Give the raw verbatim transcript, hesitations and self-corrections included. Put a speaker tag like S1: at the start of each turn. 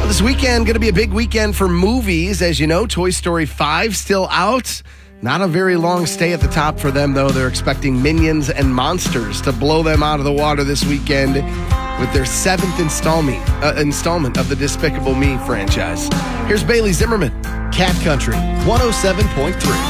S1: This weekend going to be a big weekend for movies. As you know, Toy Story five still out. Not a very long stay at the top for them, though. They're expecting Minions and Monsters to blow them out of the water this weekend with their seventh installment, uh, installment of the Despicable Me franchise. Here's Bailey Zimmerman.
S2: Cat Country, one oh seven point three.